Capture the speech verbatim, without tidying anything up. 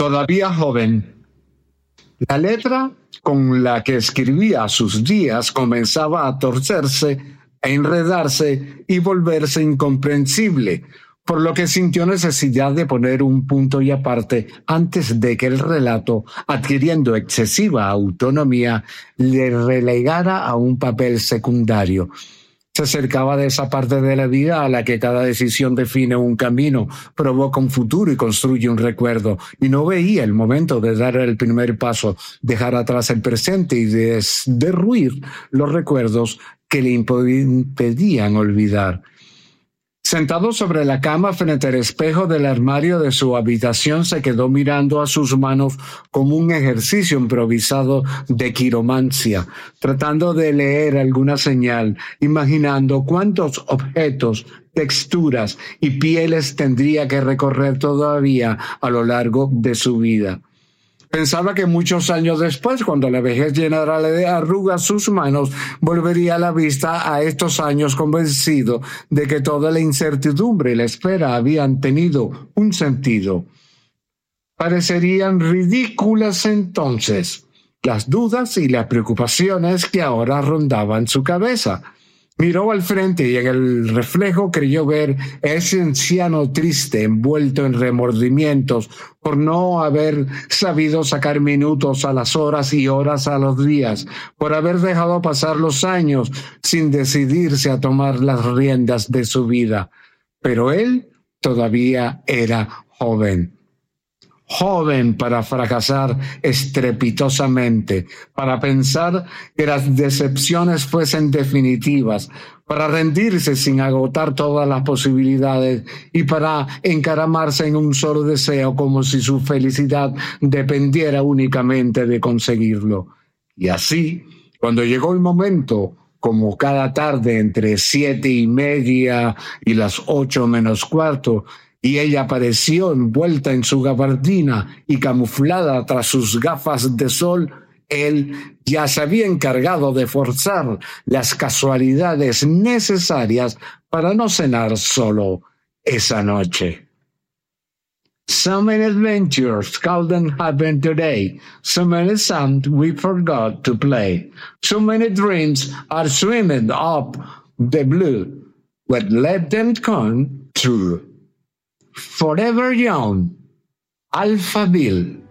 Todavía joven. La letra con la que escribía sus días comenzaba a torcerse, a enredarse y volverse incomprensible, por lo que sintió necesidad de poner un punto y aparte antes de que el relato, adquiriendo excesiva autonomía, le relegara a un papel secundario. Se acercaba de esa parte de la vida a la que cada decisión define un camino, provoca un futuro y construye un recuerdo, y no veía el momento de dar el primer paso, dejar atrás el presente y des- derruir los recuerdos que le impedían olvidar. Sentado sobre la cama frente al espejo del armario de su habitación, se quedó mirando a sus manos como un ejercicio improvisado de quiromancia, tratando de leer alguna señal, imaginando cuántos objetos, texturas y pieles tendría que recorrer todavía a lo largo de su vida. Pensaba que muchos años después, cuando la vejez llenara de arrugas sus manos, volvería la vista a estos años convencido de que toda la incertidumbre y la espera habían tenido un sentido. Parecerían ridículas entonces las dudas y las preocupaciones que ahora rondaban su cabeza. Miró al frente y en el reflejo creyó ver a ese anciano triste, envuelto en remordimientos por no haber sabido sacar minutos a las horas y horas a los días, por haber dejado pasar los años sin decidirse a tomar las riendas de su vida. Pero él todavía era joven. Joven para fracasar estrepitosamente, para pensar que las decepciones fuesen definitivas, para rendirse sin agotar todas las posibilidades y para encaramarse en un solo deseo como si su felicidad dependiera únicamente de conseguirlo. Y así, cuando llegó el momento, como cada tarde entre siete y media y las ocho menos cuarto, y ella apareció envuelta en su gabardina y camuflada tras sus gafas de sol, él ya se había encargado de forzar las casualidades necesarias para no cenar solo esa noche. So many adventures couldn't happen today, so many songs we forgot to play, so many dreams are swimming up the blue, but let them come true. Forever Young, Alphaville.